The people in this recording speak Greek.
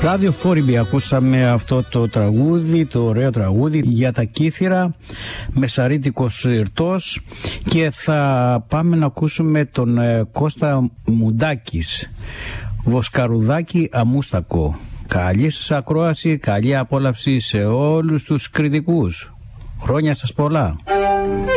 Ράδιο Φόριμπη, ακούσαμε αυτό το τραγούδι, το ωραίο τραγούδι για τα Κύθυρα, Μεσαρίτικος Ιρτός, και θα πάμε να ακούσουμε τον Κώστα Μουντάκης, Βοσκαρουδάκι Αμούστακο. Καλή σας ακρόαση, καλή απόλαυση σε όλους τους κριτικούς. Χρόνια σας πολλά.